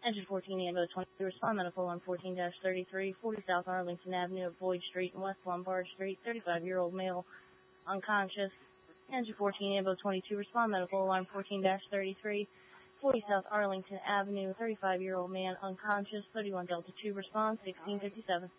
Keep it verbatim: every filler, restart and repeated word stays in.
Engine fourteen, Ambo twenty-two, respond medical on fourteen thirty-three, forty South Arlington Avenue at Boyd Street and West Lombard Street, thirty-five-year-old male, unconscious. Engine fourteen, Ambo twenty-two, respond medical alarm fourteen thirty-three, forty South Arlington Avenue, thirty-five-year-old man, unconscious, thirty-one Delta two, respond sixteen fifty-seven.